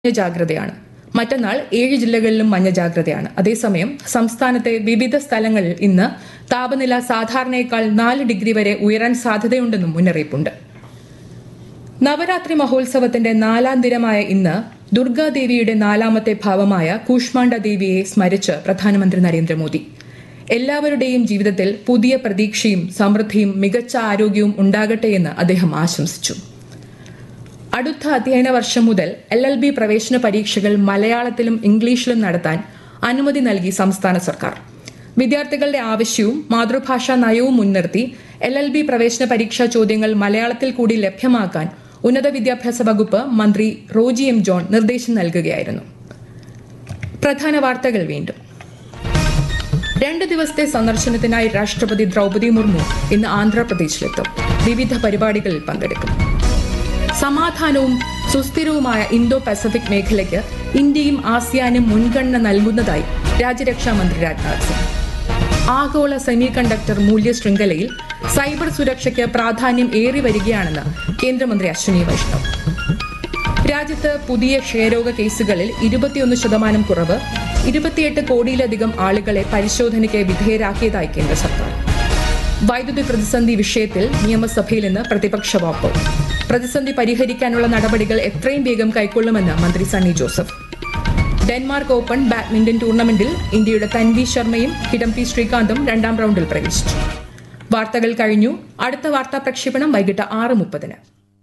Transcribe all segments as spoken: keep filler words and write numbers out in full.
മഞ്ഞ ജാഗ്രതയാണ്. മറ്റന്നാൾ ഏഴ് ജില്ലകളിലും മഞ്ഞ ജാഗ്രതയാണ്. അതേസമയം സംസ്ഥാനത്തെ വിവിധ സ്ഥലങ്ങളിൽ ഇന്ന് താപനില സാധാരണയേക്കാൾ നാല് ഡിഗ്രി വരെ ഉയരാൻ സാധ്യതയുണ്ടെന്നും മുന്നറിയിപ്പുണ്ട്. നവരാത്രി മഹോത്സവത്തിന്റെ നാലാം ദിനമായ ഇന്ന് ദുർഗാദേവിയുടെ നാലാമത്തെ ഭാവമായ കൂഷ്മാണ്ഡ ദേവിയെ സ്മരിച്ച് പ്രധാനമന്ത്രി നരേന്ദ്രമോദി. എല്ലാവരുടെയും ജീവിതത്തിൽ പുതിയ പ്രതീക്ഷയും സമൃദ്ധിയും മികച്ച ആരോഗ്യവും ഉണ്ടാകട്ടെയെന്ന് അദ്ദേഹം ആശംസിച്ചു. അടുത്ത അധ്യയന വർഷം മുതൽ എൽ എൽ ബി പ്രവേശന പരീക്ഷകൾ മലയാളത്തിലും ഇംഗ്ലീഷിലും നടത്താൻ അനുമതി നൽകി സംസ്ഥാന സർക്കാർ. വിദ്യാർത്ഥികളുടെ ആവശ്യവും മാതൃഭാഷാ നയവും മുൻനിർത്തി എൽ എൽ ബി പ്രവേശന പരീക്ഷാ ചോദ്യങ്ങൾ മലയാളത്തിൽ കൂടി ലഭ്യമാക്കാൻ ഉന്നത വിദ്യാഭ്യാസ വകുപ്പ് മന്ത്രി റോജി എം ജോൺ നിർദ്ദേശം നൽകുകയായിരുന്നു. പ്രധാന വാർത്തകൾ വീണ്ടും. രണ്ട് ദിവസത്തെ സന്ദർശനത്തിനായി രാഷ്ട്രപതി ദ്രൗപദി മുർമു ഇന്ന് ആന്ധ്രാപ്രദേശിലെത്തും. വിവിധ പരിപാടികളിൽ പങ്കെടുക്കും. സമാധാനവും സുസ്ഥിരവുമായ ഇന്തോ പസഫിക് മേഖലയ്ക്ക് ഇന്ത്യയും ആസിയാനും മുൻഗണന നൽകുന്നതായി രാജ്യരക്ഷാ മന്ത്രി രാജ്നാഥ് സിംഗ്. ആഗോള സെമി കണ്ടക്ടർ മൂല്യ ശൃംഖലയിൽ സൈബർ സുരക്ഷയ്ക്ക് പ്രാധാന്യം ഏറി വരികയാണെന്ന് കേന്ദ്രമന്ത്രി അശ്വിനി വൈഷ്ണവ്. രാജ്യത്ത് പുതിയ ക്ഷയരോഗ കേസുകളിൽ ഇരുപത്തിയൊന്ന് ശതമാനം കുറവ്, ഇരുപത്തിയെട്ട് കോടിയിലധികം ആളുകളെ പരിശോധനയ്ക്ക് വിധേയരാക്കിയതായി കേന്ദ്ര സർക്കാർ. വൈദ്യുതി പ്രതിസന്ധി വിഷയത്തിൽ നിയമസഭയിൽ ഇന്ന് പ്രതിപക്ഷ വാക്കൌട്ട്. പ്രതിസന്ധി പരിഹരിക്കാനുള്ള നടപടികൾ എത്രയും വേഗം കൈക്കൊള്ളുമെന്ന് മന്ത്രി Sunny Joseph. Denmark open badminton ടൂർണമെന്റിൽ ഇന്ത്യയുടെ തൻവി ശർമ്മയും കിഡംബി ശ്രീകാന്തും രണ്ടാം റൌണ്ടിൽ പ്രവേശിച്ചു. വാർത്തകൾ കഴിഞ്ഞു. അടുത്ത വാർത്താ പ്രക്ഷേപണം വൈകിട്ട് ആറ് മുപ്പതിന്.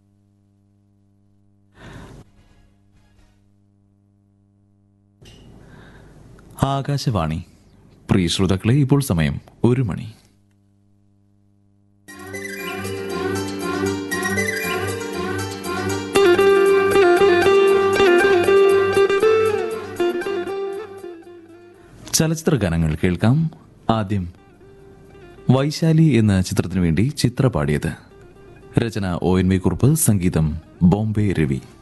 ആകാശവാണി. പ്രിയ ശ്രോതാക്കളെ, ഇപ്പോൾ സമയം ഒരു മണി. ചലച്ചിത്ര ഗാനങ്ങൾ കേൾക്കാം. ആദ്യം വൈശാലി എന്ന ചിത്രത്തിനു വേണ്ടി ചിത്ര പാടിയത്. രചന ഒ എൻ വി കുറുപ്പ്, സംഗീതം ബോംബെ രവി.